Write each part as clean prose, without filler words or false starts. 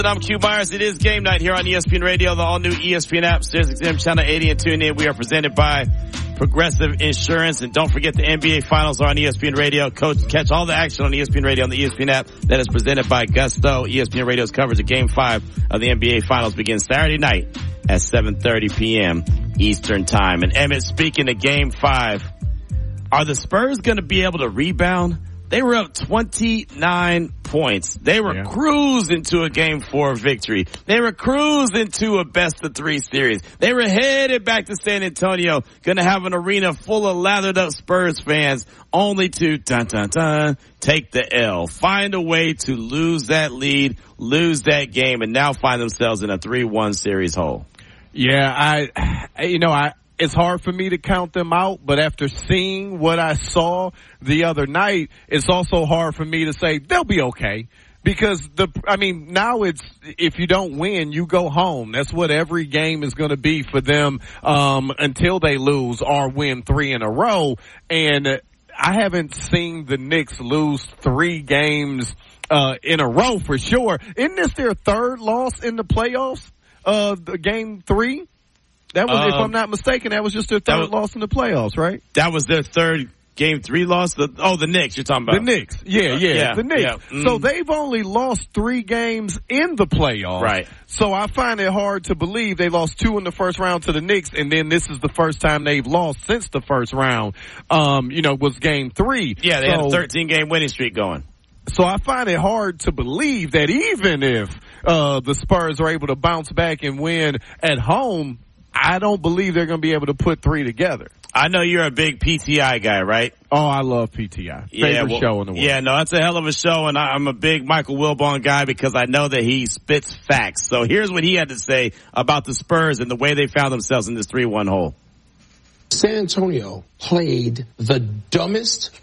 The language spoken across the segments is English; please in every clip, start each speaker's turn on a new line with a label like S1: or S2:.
S1: I'm Q Myers. It is game night here on ESPN Radio, the all-new ESPN app, SiriusXM Channel 80, and tune in. We are presented by Progressive Insurance. And don't forget the NBA Finals are on ESPN Radio. Catch all the action on ESPN Radio on the ESPN app that is presented by Gusto. ESPN Radio's coverage of Game 5 of the NBA Finals begins Saturday night at 7:30 p.m. Eastern Time. And Emmett, speaking of Game 5, are the Spurs going to be able to rebound? They were up 29 points. They were cruising to a Game 4 victory. They were cruising to a best-of-3 series. They were headed back to San Antonio, going to have an arena full of lathered-up Spurs fans, only to, take the L. Find a way to lose that lead, lose that game, and now find themselves in a 3-1 series hole.
S2: Yeah, it's hard for me to count them out, but after seeing what I saw the other night, it's also hard for me to say they'll be okay. Because now it's, if you don't win, you go home. That's what every game is going to be for them, until they lose or win 3 in a row. And I haven't seen the Knicks lose 3 games, in a row for sure. Isn't this their third loss in the playoffs? The Game 3? That was, if I'm not mistaken, that was just their third loss in the playoffs, right?
S1: That was their third Game 3 loss? The Knicks you're talking about.
S2: The Knicks. Yeah, the Knicks. Yeah. So they've only lost 3 games in the playoffs.
S1: Right.
S2: So I find it hard to believe they lost 2 in the first round to the Knicks, and then this is the first time they've lost since the first round, was Game 3.
S1: Yeah, they had a 13-game winning streak going.
S2: So I find it hard to believe that even if the Spurs are able to bounce back and win at home, I don't believe they're going to be able to put 3 together.
S1: I know you're a big PTI guy, right?
S2: Oh, I love PTI. Favorite show in the world.
S1: Yeah, no, that's a hell of a show, and I'm a big Michael Wilbon guy because I know that he spits facts. So here's what he had to say about the Spurs and the way they found themselves in this 3-1 hole.
S3: San Antonio played the dumbest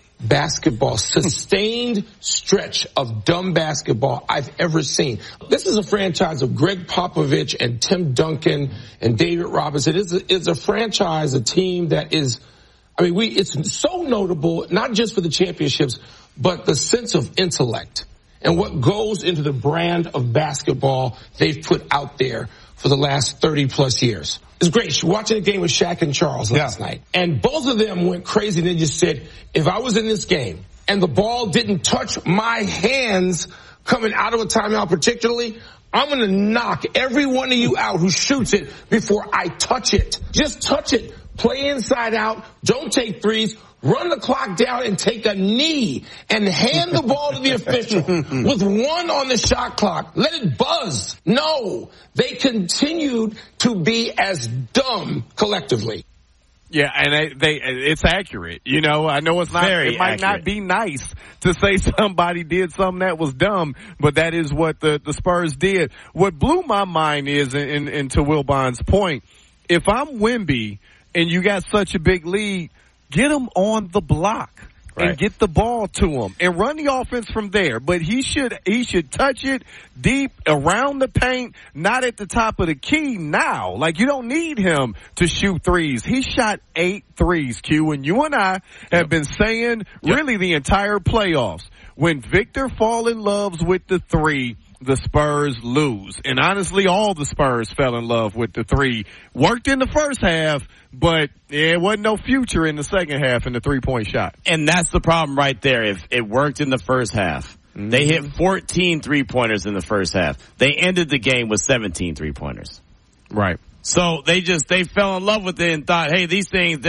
S3: sustained stretch of dumb basketball I've ever seen. This is a franchise of Greg Popovich and Tim Duncan and David Robinson. It's a franchise, a team that is, it's so notable, not just for the championships, but the sense of intellect and what goes into the brand of basketball they've put out there for the last 30 plus years. It's great. Watching a game with Shaq and Charles last night. And both of them went crazy. They just said, if I was in this game and the ball didn't touch my hands coming out of a timeout particularly, I'm going to knock every one of you out who shoots it before I touch it. Just touch it. Play inside out. Don't take threes. Run the clock down and take a knee and hand the ball to the official with 1 on the shot clock. Let it buzz. No, they continued to be as dumb collectively.
S2: Yeah, and it's accurate. I know it's not,
S1: very
S2: it might
S1: accurate.
S2: Not be nice to say somebody did something that was dumb, but that is what the Spurs did. What blew my mind is, and to Wilbon's point, if I'm Wemby and you got such a big lead, get him on the block and get the ball to him and run the offense from there. But he should touch it deep around the paint, not at the top of the key now. Like, you don't need him to shoot threes. He shot 8 threes, Q, and you and I have been saying really the entire playoffs, when Victor fall in love with the 3, the Spurs lose. And honestly, all the Spurs fell in love with the 3. Worked in the first half, but it wasn't no future in the second half in the 3-point shot.
S1: And that's the problem right there. If it worked in the first half, they hit 14 3-pointers in the first half. They ended the game with 17 3-pointers.
S2: Right.
S1: So they fell in love with it and thought, hey, these things,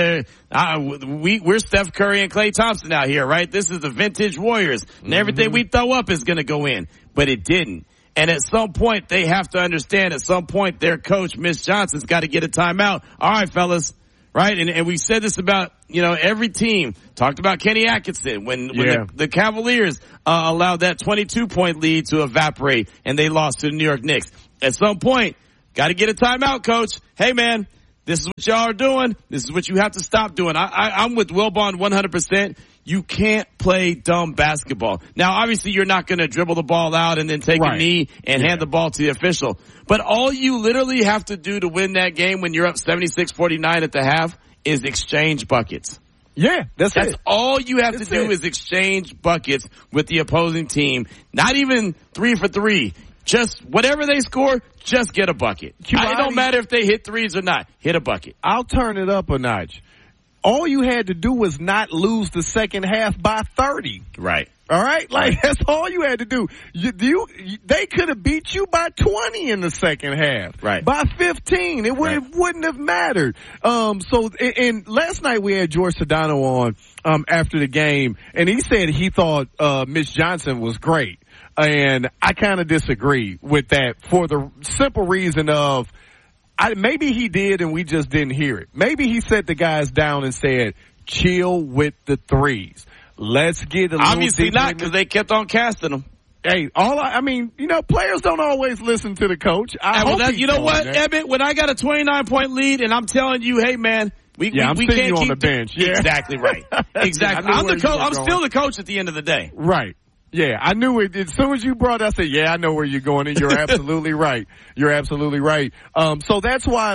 S1: we're Steph Curry and Klay Thompson out here, right? This is the vintage Warriors, and everything we throw up is going to go in. But it didn't. And at some point, they have to understand, at some point, their coach, Mitch Johnson's got to get a timeout. All right, fellas. Right? And we said this about, every team. Talked about Kenny Atkinson when the Cavaliers allowed that 22-point lead to evaporate and they lost to the New York Knicks. At some point, got to get a timeout, coach. Hey, man, this is what y'all are doing. This is what you have to stop doing. I'm with Wilbon 100%. You can't play dumb basketball. Now, obviously, you're not going to dribble the ball out and then take a knee and hand the ball to the official. But all you literally have to do to win that game when you're up 76-49 at the half is exchange buckets.
S2: Yeah, that's
S1: it. All you have to do is exchange buckets with the opposing team. Not even 3 for 3. Just whatever they score, just get a bucket. It don't matter if they hit threes or not. Hit a bucket.
S2: I'll turn it up a notch. All you had to do was not lose the second half by 30.
S1: Right.
S2: All right? Like, that's all you had to do. They could have beat you by 20 in the second half.
S1: Right.
S2: By 15. It wouldn't have mattered. And last night we had George Sedano on, after the game, and he said he thought, Mitch Johnson was great. And I kind of disagree with that for the simple reason of, maybe he did and we just didn't hear it. Maybe he set the guys down and said, chill with the threes. Let's get a little
S1: obviously not, because they kept on casting them.
S2: Hey, players don't always listen to the coach.
S1: You know what, Ebbett? When I got a 29-point lead and I'm telling you, hey man, we can't
S2: you
S1: keep
S2: on the bench. Yeah.
S1: Exactly right. Exactly. I'm the coach. I'm still the coach at the end of the day.
S2: Right. Yeah, I knew it. As soon as you brought it, I said, yeah, I know where you're going, and you're absolutely right. You're absolutely right. So that's why,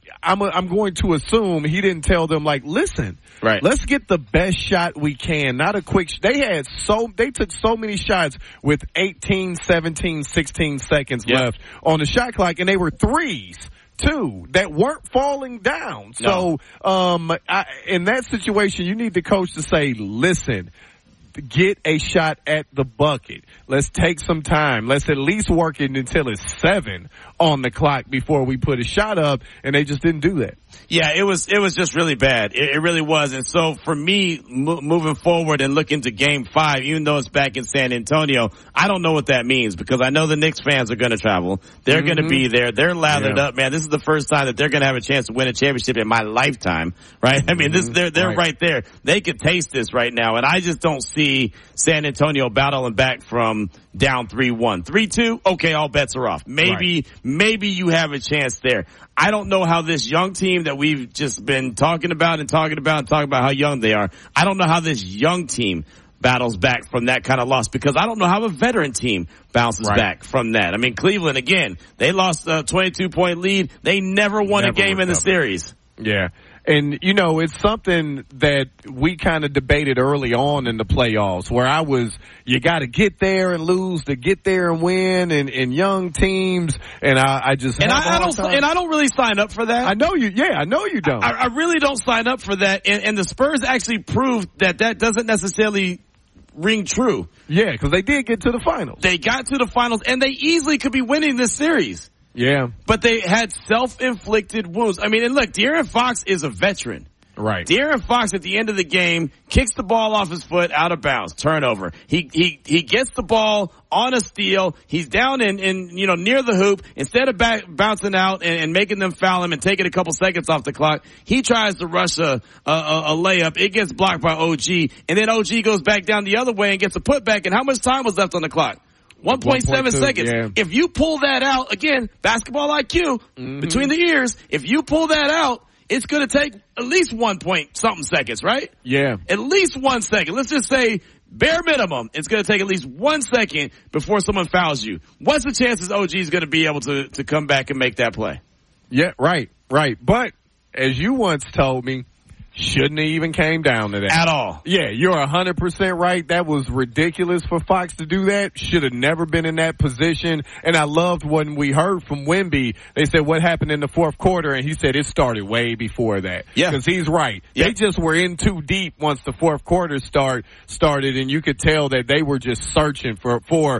S2: I'm going to assume he didn't tell them, listen,
S1: right,
S2: let's get the best shot we can, not a quick, they took so many shots with 18, 17, 16 seconds left on the shot clock, and they were threes too, that weren't falling down. No. So, in that situation, you need the coach to say, listen, get a shot at the bucket. Let's take some time. Let's at least work it until it's 7 on the clock before we put a shot up, and they just didn't do that.
S1: Yeah, it was just really bad. It really was. And so for me, moving forward and looking to Game 5, even though it's back in San Antonio, I don't know what that means, because I know the Knicks fans are going to travel. They're going to be there. They're lathered up, man. This is the first time that they're going to have a chance to win a championship in my lifetime, right? I mean, they're right there. They could taste this right now, and I just don't see San Antonio battling back from down 3-1. 3-2, okay, all bets are off. Maybe you have a chance there. I don't know how this young team that we've just been talking about how young they are. I don't know how this young team battles back from that kind of loss, because I don't know how a veteran team bounces back from that. I mean, Cleveland, again, they lost a 22-point lead. They never won a game in the series.
S2: Yeah. And, it's something that we kind of debated early on in the playoffs, where you got to get there and lose to get there and win, and young teams, and I don't really sign up for that. I know you don't.
S1: I really don't sign up for that, and the Spurs actually proved that doesn't necessarily ring true.
S2: Yeah, because they did get to the finals.
S1: They got to the finals, and they easily could be winning this series.
S2: Yeah.
S1: But they had self-inflicted wounds. I mean, and look, De'Aaron Fox is a veteran.
S2: Right.
S1: De'Aaron Fox at the end of the game kicks the ball off his foot out of bounds. Turnover. He gets the ball on a steal. He's down in near the hoop. Instead of bouncing out and making them foul him and taking a couple seconds off the clock, he tries to rush a layup. It gets blocked by OG, and then OG goes back down the other way and gets a putback. And how much time was left on the clock? 1.7 seconds.
S2: Yeah.
S1: If you pull that out, again, basketball IQ, between the ears, if you pull that out, it's going to take at least 1 point something seconds, right?
S2: Yeah.
S1: At least 1 second. Let's just say bare minimum, it's going to take at least 1 second before someone fouls you. What's the chances OG is going to be able to come back and make that play?
S2: Yeah, right. But as you once told me, shouldn't have even came down to that.
S1: At all.
S2: Yeah, you're 100% right. That was ridiculous for Fox to do that. Should have never been in that position. And I loved when we heard from Wemby, they said what happened in the fourth quarter, and he said it started way before that.
S1: Yeah.
S2: Because he's right.
S1: Yeah.
S2: They just were in too deep once the fourth quarter started, and you could tell that they were just searching for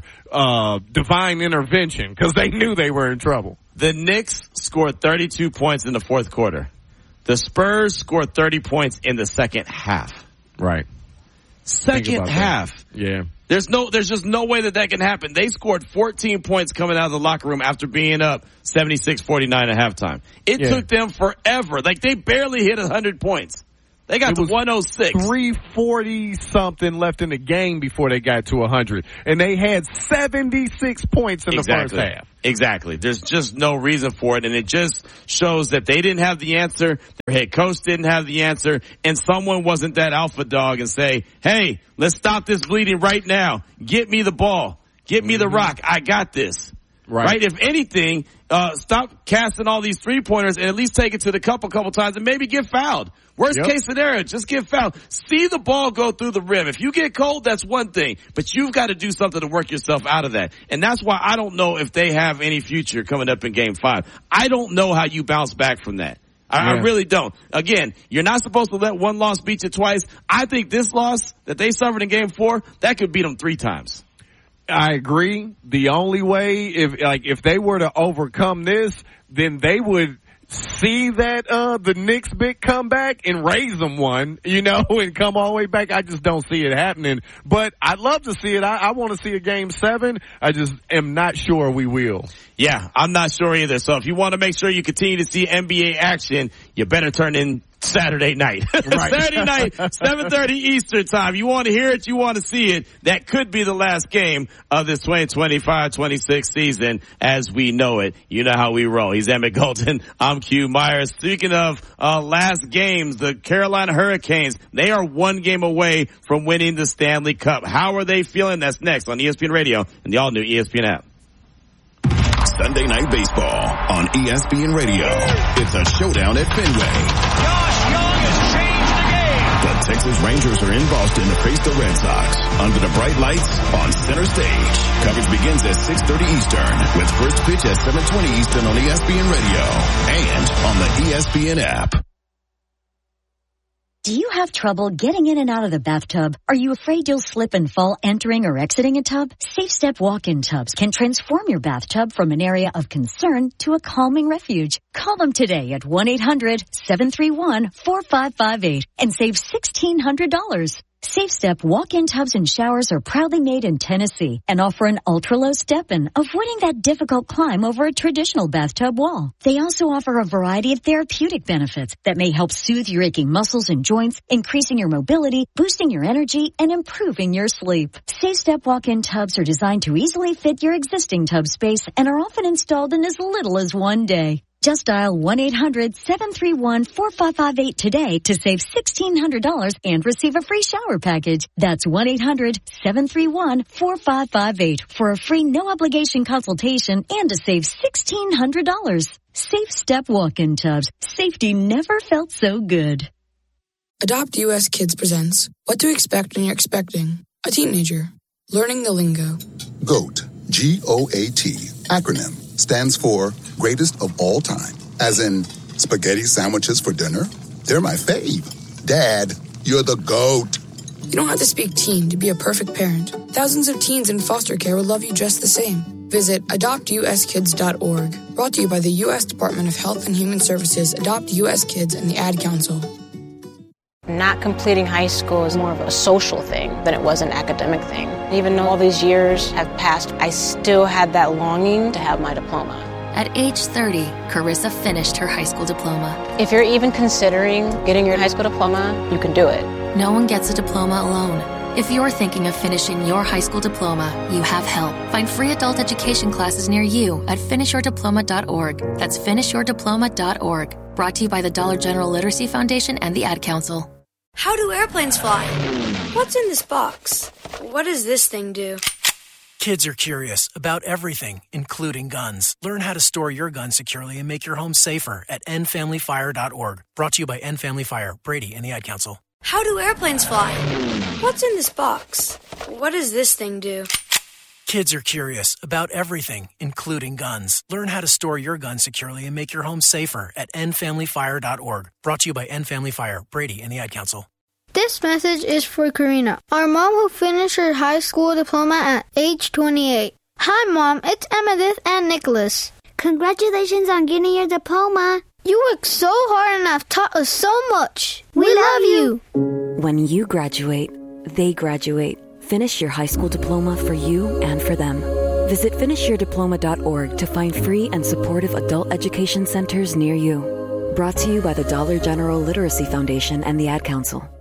S2: divine intervention, because they knew they were in trouble.
S1: The Knicks scored 32 points in the fourth quarter. The Spurs scored 30 points in the second half.
S2: Right.
S1: Second half.
S2: That. Yeah.
S1: There's just no way that can happen. They scored 14 points coming out of the locker room after being up 76-49 at halftime. It took them forever. They barely hit 100 points. They got to 106.
S2: 340 something left in the game before they got to 100. And they had 76 points in the first half.
S1: Exactly. There's just no reason for it. And it just shows that they didn't have the answer. Their head coach didn't have the answer. And someone wasn't that alpha dog and say, hey, let's stop this bleeding right now. Get me the ball. Get me the rock. I got this. right? If anything, stop casting all these 3-pointers and at least take it to the couple times and maybe get fouled. Worst case scenario, just get fouled. See the ball go through the rim. If you get cold, that's one thing, but you've got to do something to work yourself out of that. And that's why I don't know if they have any future coming up in Game 5. I don't know how you bounce back from that. I really don't. Again, you're not supposed to let one loss beat you twice. I think this loss that they suffered in Game 4, that could beat them 3 times.
S2: I agree. The only way, if they were to overcome this, then they would see that the Knicks big comeback and raise them one, and come all the way back. I just don't see it happening. But I'd love to see it. I want to see a Game 7. I just am not sure we will.
S1: Yeah, I'm not sure either. So if you want to make sure you continue to see NBA action, you better turn in Saturday night. Right. Saturday night, 7:30 Eastern time. You want to hear it, you want to see it. That could be the last game of this 2025-26 season as we know it. You know how we roll. He's Emmett Golden. I'm Q Myers. Speaking of last games, the Carolina Hurricanes, they are 1 game away from winning the Stanley Cup. How are they feeling? That's next on ESPN Radio and the all-new ESPN app.
S4: Sunday Night Baseball on ESPN Radio. It's a showdown at Fenway.
S5: Josh Young has changed the game.
S4: The Texas Rangers are in Boston to face the Red Sox under the bright lights on center stage. Coverage begins at 6:30 Eastern with first pitch at 7:20 Eastern on ESPN Radio and on the ESPN app.
S6: Do you have trouble getting in and out of the bathtub? Are you afraid you'll slip and fall entering or exiting a tub? Safe Step walk-in tubs can transform your bathtub from an area of concern to a calming refuge. Call them today at 1-800-731-4558 and save $1,600. Safe Step walk-in tubs and showers are proudly made in Tennessee and offer an ultra-low step-in, avoiding that difficult climb over a traditional bathtub wall. They also offer a variety of therapeutic benefits that may help soothe your aching muscles and joints, increasing your mobility, boosting your energy, and improving your sleep. Safe Step walk-in tubs are designed to easily fit your existing tub space and are often installed in as little as 1 day. Just dial 1-800-731-4558 today to save $1,600 and receive a free shower package. That's 1-800-731-4558 for a free no-obligation consultation and to save $1,600. Safe Step walk-in tubs. Safety never felt so good.
S7: Adopt US Kids presents What to Expect When You're Expecting a Teenager. Learning the lingo.
S8: GOAT, G-O-A-T, acronym, stands for Greatest of All Time. As in, spaghetti sandwiches for dinner? They're my fave. Dad, you're the GOAT.
S7: You don't have to speak teen to be a perfect parent. Thousands of teens in foster care will love you just the same. Visit adoptuskids.org. Brought to you by the U.S. Department of Health and Human Services, Adopt U.S. Kids, and the Ad Council.
S9: Not completing high school is more of a social thing than it was an academic thing. Even though all these years have passed, I still had that longing to have my diploma.
S10: At age 30, Carissa finished her high school diploma.
S9: If you're even considering getting your high school diploma, you can do it.
S10: No one gets a diploma alone. If you're thinking of finishing your high school diploma, you have help. Find free adult education classes near you at finishyourdiploma.org. That's finishyourdiploma.org. Brought to you by the Dollar General Literacy Foundation and the Ad Council.
S11: How do airplanes fly? What's in this box? What does this thing do?
S12: Kids are curious about everything, including guns. Learn how to store your gun securely and make your home safer at endfamilyfire.org. Brought to you by End Family Fire, Brady, and the Ad Council.
S11: How do airplanes fly? What's in this box? What does this thing do?
S12: Kids are curious about everything, including guns. Learn how to store your gun securely and make your home safer at endfamilyfire.org. Brought to you by End Family Fire, Brady, and the Ad Council.
S13: This message is for Karina, our mom who finished her high school diploma at age 28. Hi, Mom. It's Emmettith and Nicholas.
S14: Congratulations on getting your diploma.
S13: You worked so hard and have taught us so much. We love you.
S15: When you graduate, they graduate. Finish your high school diploma for you and for them. Visit finishyourdiploma.org to find free and supportive adult education centers near you. Brought to you by the Dollar General Literacy Foundation and the Ad Council.